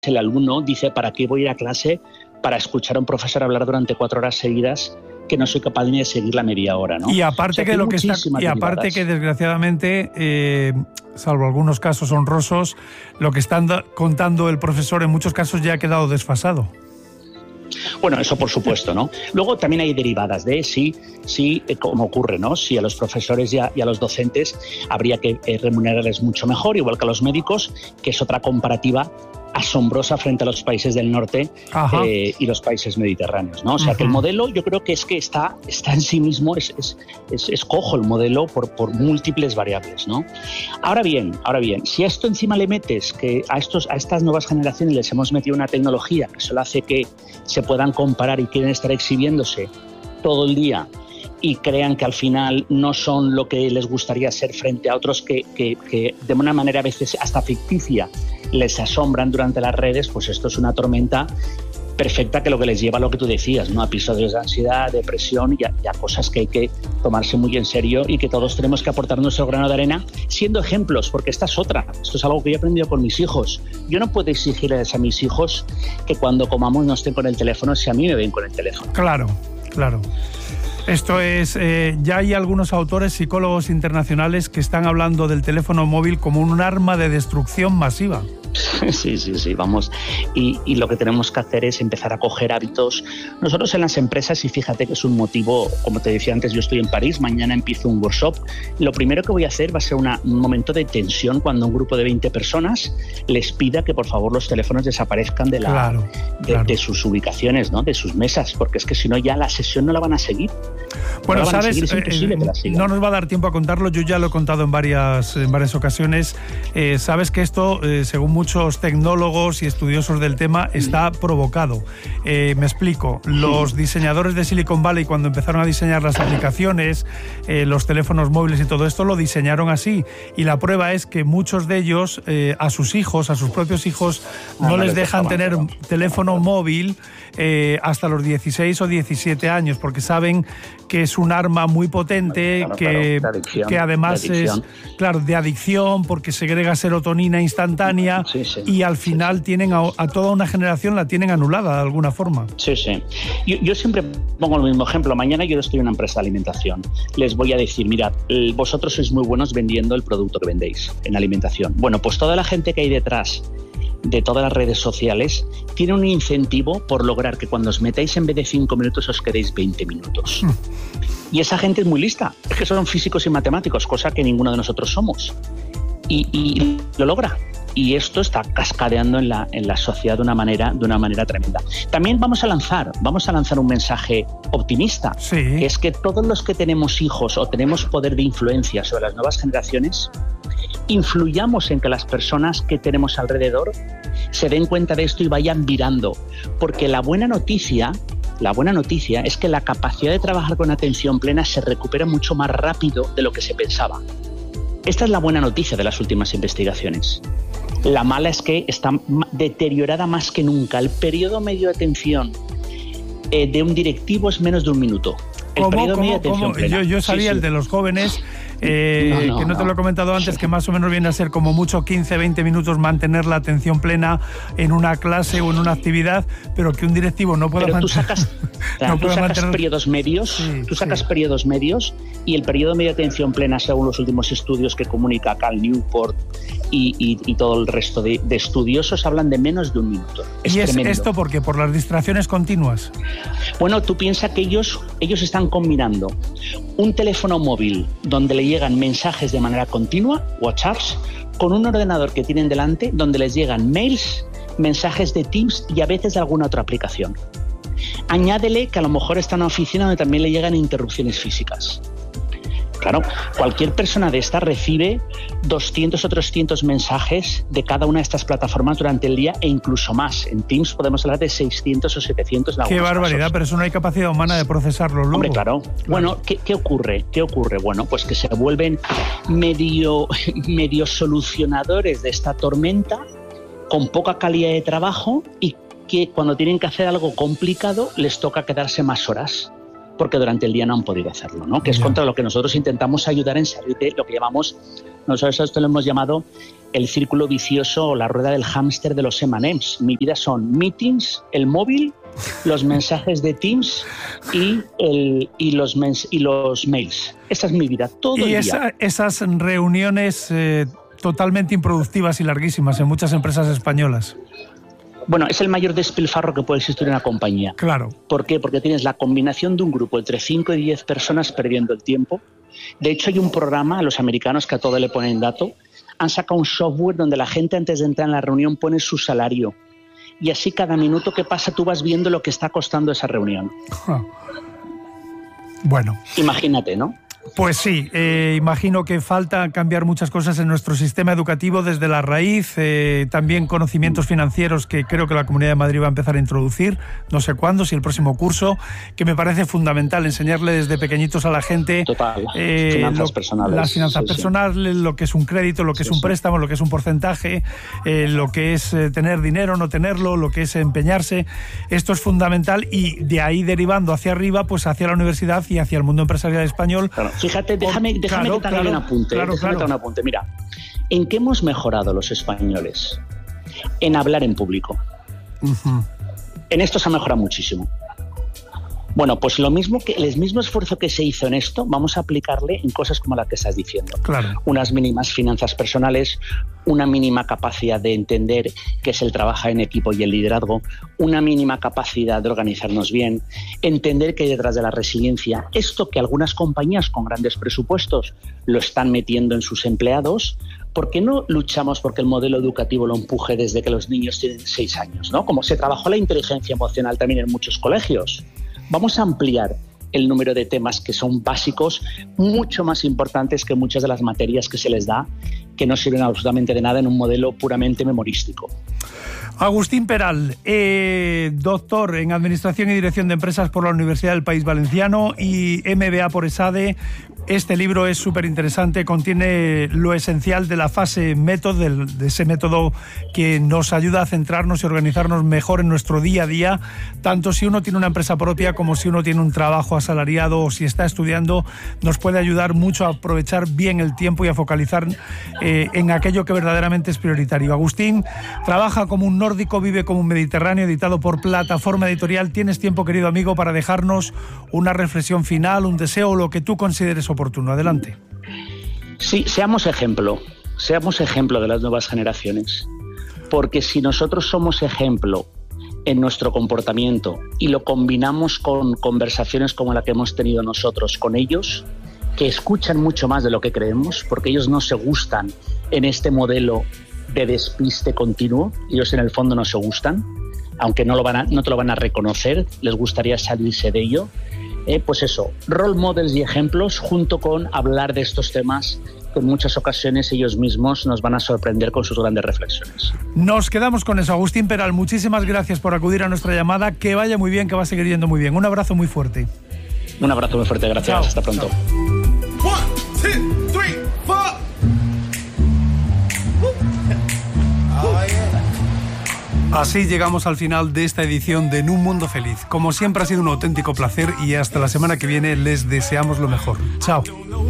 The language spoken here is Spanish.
el alumno dice, ¿para qué voy a ir a clase para escuchar a un profesor hablar durante 4 horas seguidas que no soy capaz ni de seguir la media hora, ¿no? Y aparte, que desgraciadamente, salvo algunos casos honrosos, lo que están contando el profesor en muchos casos ya ha quedado desfasado. Bueno, eso por supuesto, ¿no? Luego también hay derivadas de sí, como ocurre, ¿no? Si a los profesores y a los docentes habría que remunerarles mucho mejor, igual que a los médicos, que es otra comparativa asombrosa frente a los países del norte y los países mediterráneos, ¿no? O sea, que el modelo yo creo que está en sí mismo, es cojo el modelo por múltiples variables, ¿no? Ahora bien, si a esto encima le metes que a estas nuevas generaciones les hemos metido una tecnología que solo hace que se puedan comparar y quieren estar exhibiéndose todo el día y crean que al final no son lo que les gustaría ser frente a otros que de una manera a veces hasta ficticia les asombran durante las redes, pues esto es una tormenta perfecta que lo que les lleva a lo que tú decías, ¿no? A episodios de ansiedad, depresión y a cosas que hay que tomarse muy en serio y que todos tenemos que aportar nuestro grano de arena siendo ejemplos, porque esta es otra. Esto es algo que yo he aprendido con mis hijos. Yo no puedo exigirles a mis hijos que cuando comamos no estén con el teléfono si a mí me ven con el teléfono. Claro. Esto es, ya hay algunos autores, psicólogos internacionales que están hablando del teléfono móvil como un arma de destrucción masiva. Sí, vamos. Y lo que tenemos que hacer es empezar a coger hábitos. Nosotros en las empresas, y fíjate que es un motivo, como te decía antes, yo estoy en París, mañana empiezo un workshop. Lo primero que voy a hacer va a ser un momento de tensión cuando un grupo de 20 personas les pida que por favor los teléfonos desaparezcan de sus ubicaciones, ¿no? De sus mesas, porque es que si no ya la sesión no la van a seguir. Bueno, sabes, es imposible que la sigan. No nos va a dar tiempo a contarlo, yo ya lo he contado en varias ocasiones. Sabes que esto, según muchos tecnólogos y estudiosos del tema, está provocado. Me explico. Los diseñadores de Silicon Valley, cuando empezaron a diseñar las aplicaciones, los teléfonos móviles y todo esto, lo diseñaron así. Y la prueba es que muchos de ellos, a sus propios hijos, no les dejan tener un teléfono móvil hasta los 16 o 17 años, porque saben que es un arma muy potente, que además es de adicción, porque segrega serotonina instantánea. Y al final tienen a toda una generación la tienen anulada de alguna forma. Sí. Yo siempre pongo el mismo ejemplo. Mañana yo estoy en una empresa de alimentación. Les voy a decir, mirad, vosotros sois muy buenos vendiendo el producto que vendéis en alimentación. Bueno, pues toda la gente que hay detrás de todas las redes sociales tiene un incentivo por lograr que cuando os metáis en vez de 5 minutos os quedéis 20 minutos. Y esa gente es muy lista. Es que son físicos y matemáticos, cosa que ninguno de nosotros somos. Y lo logra. Y esto está cascadeando en la sociedad de una manera tremenda. También vamos a lanzar un mensaje optimista, que es que todos los que tenemos hijos o tenemos poder de influencia sobre las nuevas generaciones, influyamos en que las personas que tenemos alrededor se den cuenta de esto y vayan virando, porque la buena noticia es que la capacidad de trabajar con atención plena se recupera mucho más rápido de lo que se pensaba. Esta es la buena noticia de las últimas investigaciones. La mala es que está deteriorada más que nunca. El periodo medio de atención de un directivo es menos de 1 minuto. El periodo medio de atención plena. Yo sabía el de los jóvenes, que no te lo he comentado antes, que más o menos viene a ser como mucho 15-20 minutos mantener la atención plena en una clase o en una actividad, pero que un directivo no pueda mantener. Tú sacas periodos medios, periodos medios, y el periodo medio de atención plena, según los últimos estudios que comunica Cal Newport y todo el resto de estudiosos, hablan de menos de 1 minuto. ¿Y es esto por qué? ¿Por las distracciones continuas? Bueno, tú piensas que ellos están combinando un teléfono móvil donde le llegan mensajes de manera continua, WhatsApps, con un ordenador que tienen delante donde les llegan mails, mensajes de Teams y a veces de alguna otra aplicación. Añádele que a lo mejor está en una oficina donde también le llegan interrupciones físicas. Claro, cualquier persona de esta recibe 200 o 300 mensajes de cada una de estas plataformas durante el día e incluso más. En Teams podemos hablar de 600 o 700 en algunos ¡Qué barbaridad! Casos. Pero eso no hay capacidad humana de procesarlo luego. Hombre, claro. Bueno, ¿qué ocurre? Bueno, pues que se vuelven medio solucionadores de esta tormenta con poca calidad de trabajo y que cuando tienen que hacer algo complicado les toca quedarse más horas, porque durante el día no han podido hacerlo, ¿no? Que es contra lo que nosotros intentamos ayudar en salir de lo que llamamos, nosotros esto lo hemos llamado el círculo vicioso o la rueda del hámster de los M&M's. Mi vida son meetings, el móvil, los mensajes de Teams y los mails. Esa es mi vida, todo el día. Y esas reuniones totalmente improductivas y larguísimas en muchas empresas españolas. Bueno, es el mayor despilfarro que puede existir en una compañía. Claro. ¿Por qué? Porque tienes la combinación de un grupo entre 5 y 10 personas perdiendo el tiempo. De hecho, hay un programa, los americanos, que a todo le ponen dato, han sacado un software donde la gente antes de entrar en la reunión pone su salario. Y así cada minuto que pasa tú vas viendo lo que está costando esa reunión. Bueno. Imagínate, ¿no? Pues sí, imagino que falta cambiar muchas cosas en nuestro sistema educativo desde la raíz, también conocimientos financieros que creo que la Comunidad de Madrid va a empezar a introducir, no sé cuándo, si el próximo curso, que me parece fundamental enseñarle desde pequeñitos a la gente. Total, finanzas personales. Las finanzas personales, lo que es un crédito, lo que es un préstamo, lo que es un porcentaje, lo que es tener dinero, no tenerlo, lo que es empeñarse. Esto es fundamental y de ahí derivando hacia arriba, pues hacia la universidad y hacia el mundo empresarial español. Claro. Fíjate, déjame que te haga un apunte. Un apunte. Mira, ¿en qué hemos mejorado los españoles? En hablar en público. Uh-huh. En esto se ha mejorado muchísimo. Bueno, pues el mismo esfuerzo que se hizo en esto, vamos a aplicarle en cosas como la que estás diciendo. Claro. Unas mínimas finanzas personales, una mínima capacidad de entender qué es el trabajo en equipo y el liderazgo, una mínima capacidad de organizarnos bien, entender que hay detrás de la resiliencia, esto que algunas compañías con grandes presupuestos lo están metiendo en sus empleados. ¿Por qué no luchamos porque el modelo educativo lo empuje desde que los niños tienen 6 años, ¿no? Como se trabajó la inteligencia emocional también en muchos colegios. Vamos a ampliar el número de temas que son básicos, mucho más importantes que muchas de las materias que se les da, que no sirven absolutamente de nada en un modelo puramente memorístico. Agustín Peral, doctor en Administración y Dirección de Empresas por la Universidad del País Valenciano y MBA por ESADE. Este libro es súper interesante, contiene lo esencial de la fase método, de ese método que nos ayuda a centrarnos y organizarnos mejor en nuestro día a día, tanto si uno tiene una empresa propia como si uno tiene un trabajo asalariado o si está estudiando. Nos puede ayudar mucho a aprovechar bien el tiempo y a focalizar en aquello que verdaderamente es prioritario. Agustín trabaja como un nórdico, vive como un mediterráneo, editado por Plataforma Editorial. ¿Tienes tiempo, querido amigo, para dejarnos una reflexión final, un deseo o lo que tú consideres oportuno? Adelante. Sí, seamos ejemplo de las nuevas generaciones, porque si nosotros somos ejemplo en nuestro comportamiento y lo combinamos con conversaciones como la que hemos tenido nosotros con ellos, que escuchan mucho más de lo que creemos, porque ellos no se gustan en este modelo de despiste continuo, ellos en el fondo no se gustan, aunque no te lo van a reconocer, les gustaría salirse de ello. Pues eso, role models y ejemplos, junto con hablar de estos temas que en muchas ocasiones ellos mismos nos van a sorprender con sus grandes reflexiones. Nos quedamos con eso. Agustín Peral, muchísimas gracias por acudir a nuestra llamada. Que vaya muy bien, que va a seguir yendo muy bien. Un abrazo muy fuerte. Un abrazo muy fuerte, gracias. Chao. Hasta pronto. Chao. 1, 2, 3, 4. Así llegamos al final de esta edición de En un Mundo Feliz. Como siempre ha sido un auténtico placer y hasta la semana que viene les deseamos lo mejor. Chao.